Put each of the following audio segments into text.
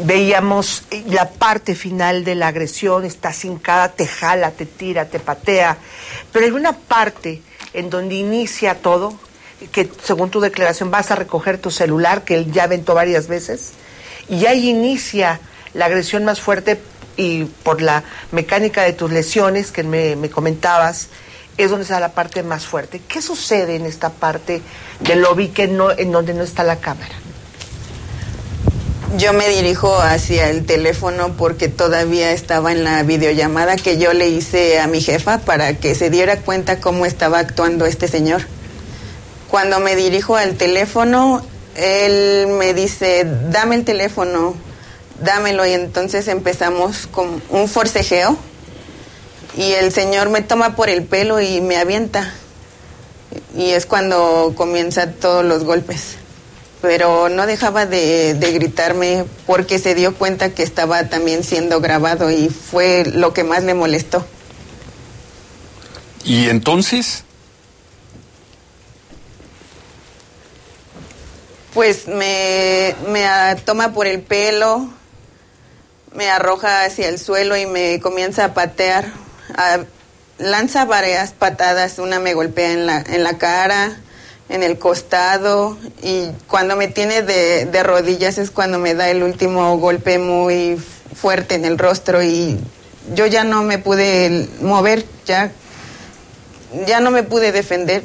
veíamos la parte final de la agresión, está hincada, te jala, te tira, te patea, pero hay una parte en donde inicia todo, que según tu declaración vas a recoger tu celular, que él ya aventó varias veces, y ahí inicia la agresión más fuerte, y por la mecánica de tus lesiones que me comentabas, es donde está la parte más fuerte. ¿Qué sucede en esta parte del lobby en donde no está la cámara? Yo me dirijo hacia el teléfono porque todavía estaba en la videollamada que yo le hice a mi jefa para que se diera cuenta cómo estaba actuando este señor. Cuando me dirijo al teléfono, él me dice, dame el teléfono, dámelo, y entonces empezamos con un forcejeo y el señor me toma por el pelo y me avienta, y es cuando comienzan todos los golpes. Pero no dejaba de gritarme porque se dio cuenta que estaba también siendo grabado y fue lo que más le molestó. ¿Y entonces? Pues me toma por el pelo, me arroja hacia el suelo y me comienza a patear. Lanza varias patadas, una me golpea en la cara, en el costado, y cuando me tiene de rodillas es cuando me da el último golpe muy fuerte en el rostro, y yo ya no me pude mover, ya no me pude defender.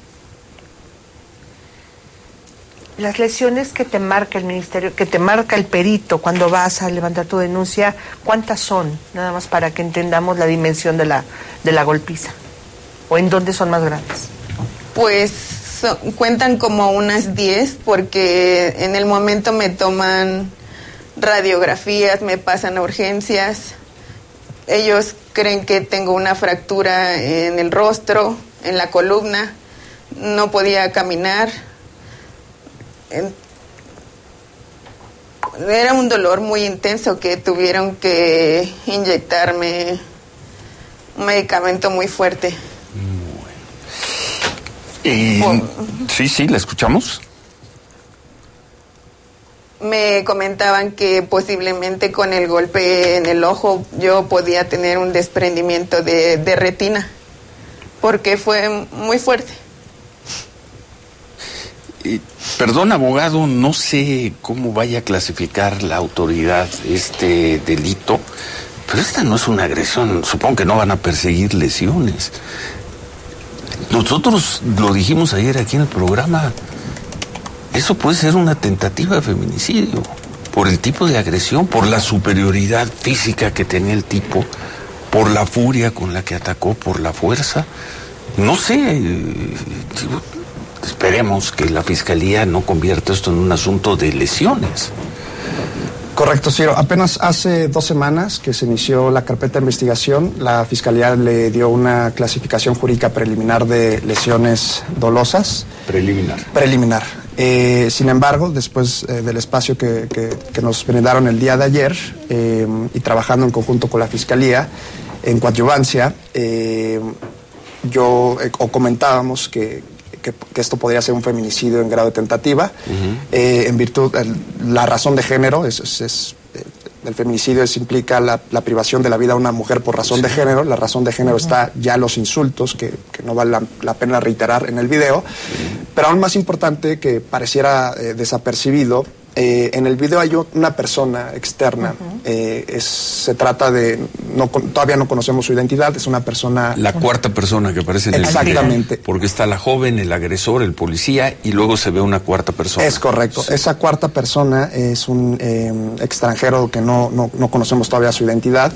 Las lesiones que te marca el ministerio, que te marca el perito cuando vas a levantar tu denuncia, ¿cuántas son? Nada más para que entendamos la dimensión de la golpiza. ¿O en dónde son más grandes? Pues cuentan como unas 10, porque en el momento me toman radiografías, me pasan a urgencias. Ellos creen que tengo una fractura en el rostro, en la columna, no podía caminar. Era un dolor muy intenso que tuvieron que inyectarme un medicamento muy fuerte. Sí, ¿la escuchamos? Me comentaban que posiblemente con el golpe en el ojo yo podía tener un desprendimiento de retina, porque fue muy fuerte. Perdón, abogado, no sé cómo vaya a clasificar la autoridad este delito, pero esta no es una agresión. Supongo que no van a perseguir lesiones. Nosotros lo dijimos ayer aquí en el programa, eso puede ser una tentativa de feminicidio, por el tipo de agresión, por la superioridad física que tenía el tipo, por la furia con la que atacó, por la fuerza. No sé, esperemos que la Fiscalía no convierta esto en un asunto de lesiones. Correcto, Ciro. Apenas hace 2 semanas que se inició la carpeta de investigación, la Fiscalía le dio una clasificación jurídica preliminar de lesiones dolosas. Preliminar. Sin embargo, después del espacio que nos brindaron el día de ayer y trabajando en conjunto con la Fiscalía en coadyuvancia, comentábamos que esto podría ser un feminicidio en grado de tentativa, en virtud de la razón de género. El feminicidio implica la privación de la vida a una mujer por razón de género. La razón de género está ya los insultos, que no vale la pena reiterar en el video, pero aún más importante, que pareciera desapercibido, en el video hay una persona externa. Se trata de, todavía no conocemos su identidad, es una persona... La cuarta persona que aparece en el video. Exactamente. Porque está la joven, el agresor, el policía, y luego se ve una cuarta persona. Es correcto. Sí. Esa cuarta persona es un extranjero que no conocemos todavía su identidad.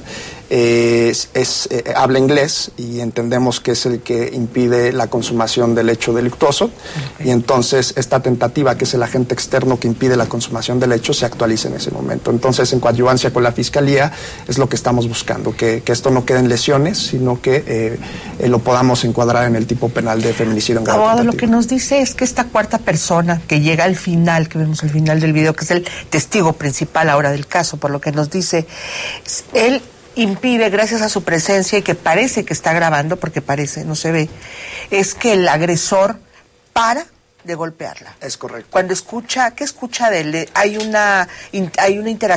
Habla inglés y entendemos que es el que impide la consumación del hecho delictuoso. Y entonces esta tentativa, que es el agente externo que impide la consumación del hecho, se actualiza en ese momento. Entonces, en coadyuvancia con la Fiscalía, es lo que estamos buscando, que esto no quede en lesiones, sino que lo podamos encuadrar en el tipo penal de feminicidio en grado Abogado, tentativo. lo que nos dice es que esta cuarta persona que llega al final, que vemos al final del video, que es el testigo principal ahora del caso, por lo que nos dice, él impide, gracias a su presencia y que parece que está grabando, porque parece, no se ve, es que el agresor para de golpearla. Es correcto. Cuando escucha, ¿qué escucha de él? Hay una interacción